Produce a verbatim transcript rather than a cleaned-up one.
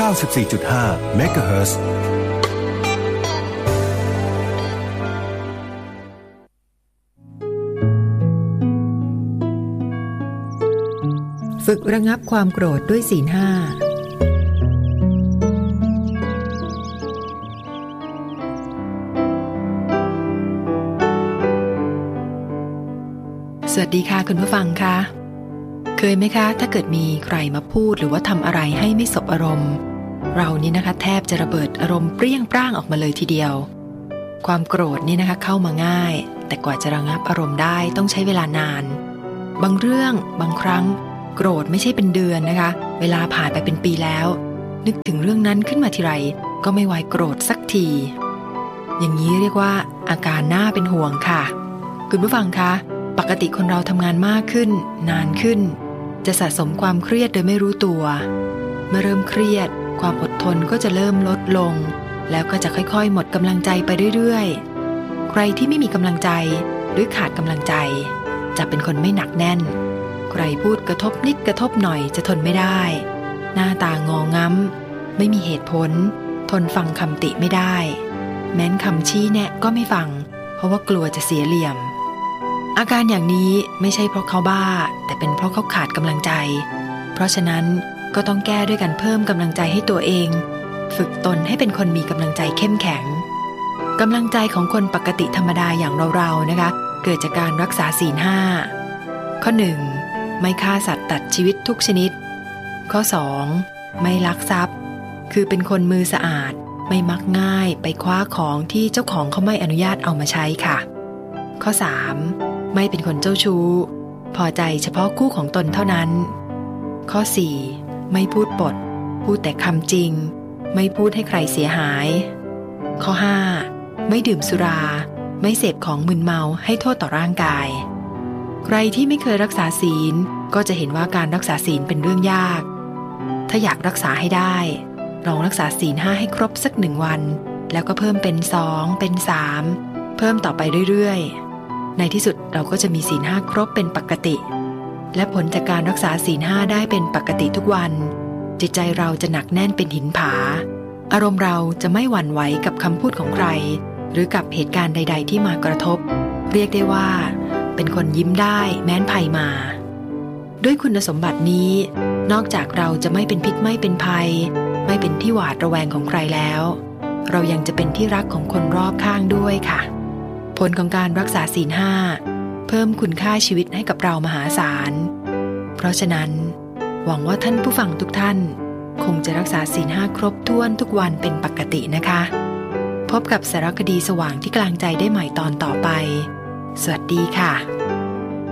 ก้าสิบสี่จุดห้า เมกะเฮิรตซ์ฝึกระงับความโกรธด้วยศีลห้าสวัสดีค่ะคุณผู้ฟังค่ะเคยไหมคะถ้าเกิดมีใครมาพูดหรือว่าทำอะไรให้ไม่สบอารมณ์เรานี่นะคะแทบจะระเบิดอารมณ์เปรี้ยงปร้างออกมาเลยทีเดียวความโกรธนี่นะคะเข้ามาง่ายแต่กว่าจะระงับอารมณ์ได้ต้องใช้เวลานานบางเรื่องบางครั้งโกรธไม่ใช่เป็นเดือนนะคะเวลาผ่านไปเป็นปีแล้วนึกถึงเรื่องนั้นขึ้นมาทีไรก็ไม่ไหวโกรธสักทีอย่างนี้เรียกว่าอาการน่าเป็นห่วงค่ะคุณผู้ฟังคะปกติคนเราทำงานมากขึ้นนานขึ้นจะสะสมความเครียดโดยไม่รู้ตัวเมื่อเริ่มเครียดความอดทนก็จะเริ่มลดลงแล้วก็จะค่อยๆหมดกำลังใจไปเรื่อยๆใครที่ไม่มีกำลังใจหรือขาดกำลังใจจะเป็นคนไม่หนักแน่นใครพูดกระทบนิดกระทบหน่อยจะทนไม่ได้หน้าตางอง้ำไม่มีเหตุผลทนฟังคำติไม่ได้แม้นคำชี้แนะก็ไม่ฟังเพราะว่ากลัวจะเสียเหลี่ยมอาการอย่างนี้ไม่ใช่เพราะเขาบ้าแต่เป็นเพราะเขาขาดกำลังใจเพราะฉะนั้นก็ต้องแก้ด้วยการเพิ่มกำลังใจให้ตัวเองฝึกตนให้เป็นคนมีกำลังใจเข้มแข็งกำลังใจของคนปกติธรรมดาอย่างเราๆนะคะเกิดจากการรักษาศีลห้าข้อหนึ่งไม่ฆ่าสัตว์ตัดชีวิตทุกชนิดข้อสองไม่ลักทรัพย์คือเป็นคนมือสะอาดไม่มักง่ายไปคว้าของที่เจ้าของเขาไม่อนุญาตเอามาใช้ค่ะข้อสามไม่เป็นคนเจ้าชู้พอใจเฉพาะคู่ของตนเท่านั้นข้อสี่ไม่พูดปดพูดแต่คำจริงไม่พูดให้ใครเสียหายข้อห้าไม่ดื่มสุราไม่เสพของมึนเมาให้โทษต่อร่างกายใครที่ไม่เคยรักษาศีลก็จะเห็นว่าการรักษาศีลเป็นเรื่องยากถ้าอยากรักษาให้ได้ลองรักษาศีลห้าให้ครบสักหนึ่งวันแล้วก็เพิ่มเป็นสองเป็นสามเพิ่มต่อไปเรื่อยๆในที่สุดเราก็จะมีศีลห้าครบเป็นปกติและผลจากการรักษาศีลห้าได้เป็นปกติทุกวันจิตใจเราจะหนักแน่นเป็นหินผาอารมณ์เราจะไม่หวั่นไหวกับคำพูดของใครหรือกับเหตุการณ์ใดๆที่มากระทบเรียกได้ว่าเป็นคนยิ้มได้แม้นภัยมาด้วยคุณสมบัตินี้นอกจากเราจะไม่เป็นพิษไม่เป็นภัยไม่เป็นที่หวาดระแวงของใครแล้วเรายังจะเป็นที่รักของคนรอบข้างด้วยค่ะผลของการรักษาศีลห้าเพิ่มคุณค่าชีวิตให้กับเรามหาศาลเพราะฉะนั้นหวังว่าท่านผู้ฟังทุกท่านคงจะรักษาศีลห้าครบถ้วนทุกวันเป็นปกตินะคะพบกับสารคดีสว่างที่กลางใจได้ใหม่ตอนต่อไปสวัสดีค่ะ